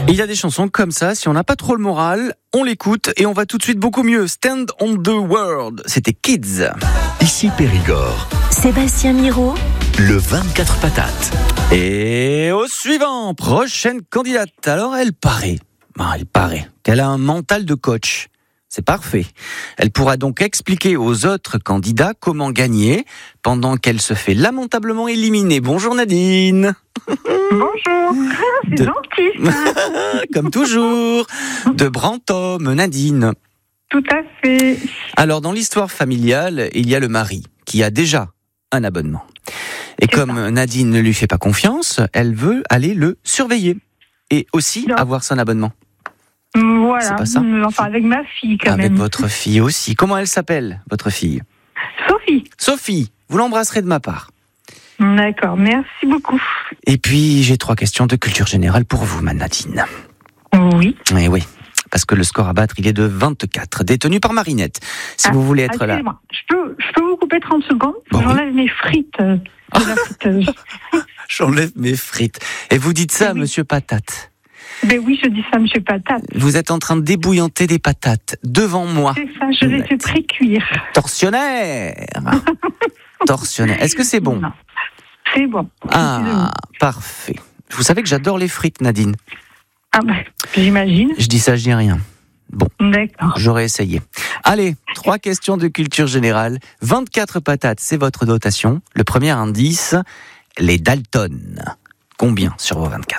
Il y a des chansons comme ça, si on n'a pas trop le moral, on l'écoute et on va tout de suite beaucoup mieux. Stand on the World, c'était Kids. Ici Périgord. Sébastien Miro. Le 24 patates. Et au suivant, prochaine candidate. Alors elle paraît qu'elle a un mental de coach. C'est parfait. Elle pourra donc expliquer aux autres candidats comment gagner pendant qu'elle se fait lamentablement éliminer. Bonjour Nadine. Bonjour, c'est gentil ça. Comme toujours, de Brantôme, Nadine. Tout à fait. Alors dans l'histoire familiale, il y a le mari qui a déjà un abonnement. Et comme Nadine ne lui fait pas confiance, elle veut aller le surveiller et aussi avoir son abonnement. Voilà, c'est pas ça. Enfin avec ma fille quand même. Avec votre fille aussi. Comment elle s'appelle, votre fille ? Sophie, vous l'embrasserez de ma part. D'accord, merci beaucoup. Et puis, j'ai 3 questions de culture générale pour vous, ma Nadine. Oui. Et oui, parce que le score à battre, il est de 24, détenu par Marinette. Si vous voulez être là... Je peux vous couper 30 secondes ? Bon, j'enlève mes frites de la friteuse. J'enlève mes frites. Et vous dites ça à Monsieur Patate ? Ben oui, je dis ça à Monsieur Patate. Vous êtes en train de débouillanter des patates devant moi. C'est ça, je les fais pré-cuire. Tortionnaire. Tortionnaire. Est-ce que c'est bon ? Non. C'est bon. Ah, parfait. Vous savez que j'adore les frites, Nadine. Ah ben, j'imagine. Je dis ça, je dis rien. Bon, d'accord. J'aurais essayé. Allez, 3 questions de culture générale. 24 patates, c'est votre dotation. Le premier indice, les Dalton. Combien sur vos 24 ?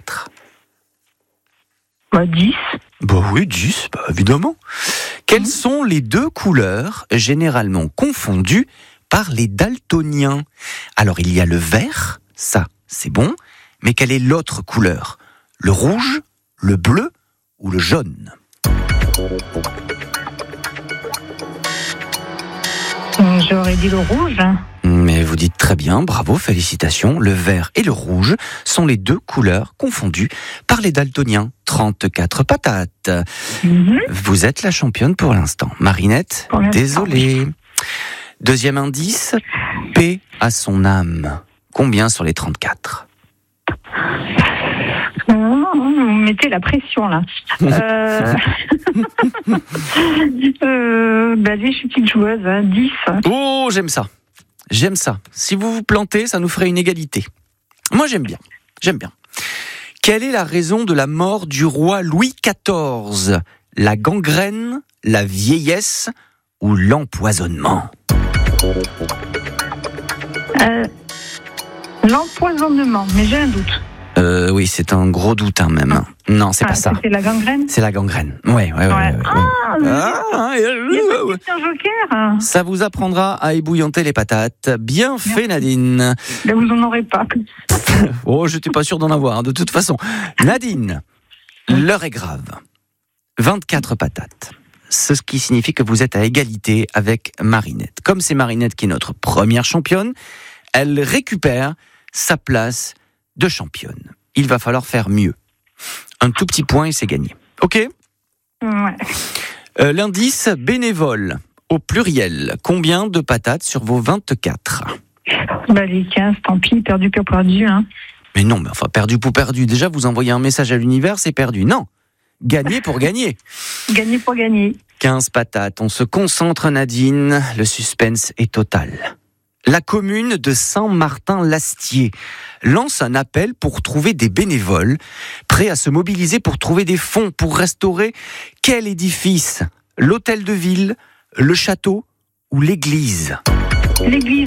10. Oui, 10, évidemment. Quelles sont les 2 couleurs généralement confondues par les daltoniens ? Alors, il y a le vert, ça, c'est bon. Mais quelle est l'autre couleur ? Le rouge, le bleu ou le jaune ? J'aurais dit le rouge. Mais vous dites très bien, bravo, félicitations. Le vert et le rouge sont les 2 couleurs confondues par les daltoniens. 34 patates. Vous êtes la championne pour l'instant. Marinette, désolée. Deuxième indice, paix à son âme. Combien sur les 34 ? Vous mettez la pression là. Allez, je suis petite joueuse, 10. Oh, j'aime ça. Si vous vous plantez, ça nous ferait une égalité. Moi, j'aime bien. Quelle est la raison de la mort du roi Louis XIV ? La gangrène, la vieillesse ou l'empoisonnement ? L'empoisonnement, mais j'ai un doute. Oui, c'est un gros doute même. Non, c'est pas ça. C'est la gangrène ? C'est la gangrène. Ouais. C'est un joker. Ça vous apprendra à ébouillanter les patates. Bien fait, Nadine. Mais vous en aurez pas. Oh, je n'étais pas sûr d'en avoir, de toute façon. Nadine, l'heure est grave. 24 patates. Ce qui signifie que vous êtes à égalité avec Marinette. Comme c'est Marinette qui est notre première championne, elle récupère sa place de championne. Il va falloir faire mieux. Un tout petit point et c'est gagné. Ok ? Ouais. L'indice bénévole, au pluriel. Combien de patates sur vos 24 ? Les 15, tant pis, perdu pour perdu. Mais non, perdu pour perdu. Déjà, vous envoyez un message à l'univers, c'est perdu. Non, gagner pour gagner. Gagner pour gagner. 15 patates, on se concentre Nadine, le suspense est total. La commune de Saint-Martin-l'Astier lance un appel pour trouver des bénévoles prêts à se mobiliser pour trouver des fonds pour restaurer quel édifice ? L'hôtel de ville, le château ou l'église ? L'église.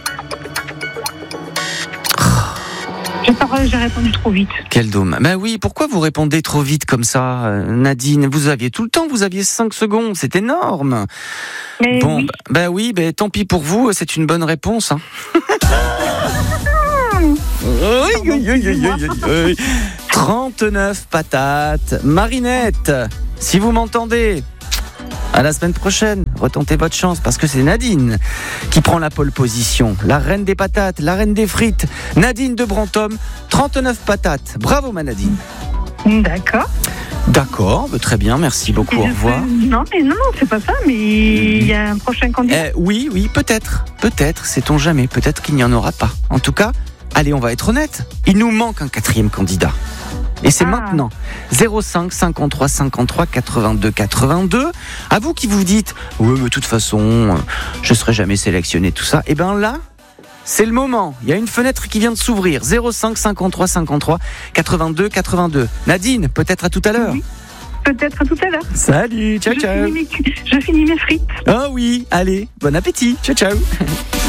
J'ai répondu trop vite. Quel dommage. Oui, pourquoi vous répondez trop vite comme ça, Nadine ? Vous aviez tout le temps, vous aviez 5 secondes, c'est énorme. Mais bon, oui. Tant pis pour vous, c'est une bonne réponse. 39 patates. Marinette, si vous m'entendez, à la semaine prochaine, retentez votre chance parce que c'est Nadine qui prend la pole position. La reine des patates, la reine des frites. Nadine de Brantôme, 39 patates. Bravo ma Nadine. D'accord, très bien, merci beaucoup, au revoir. Non, c'est pas ça, mais il y a un prochain candidat. Oui, peut-être, sait-on jamais, peut-être qu'il n'y en aura pas. En tout cas, allez, on va être honnête, il nous manque un 4e candidat. Et c'est maintenant. 05 53 53 82 82. À vous qui vous dites, oui, mais de toute façon, je serai jamais sélectionné, tout ça. Et ben là, c'est le moment. Il y a une fenêtre qui vient de s'ouvrir. 05 53 53 82 82. Nadine, peut-être à tout à l'heure. Oui. Peut-être à tout à l'heure. Salut, ciao, ciao. Je finis mes frites. Ah oui, allez, bon appétit. Ciao, ciao.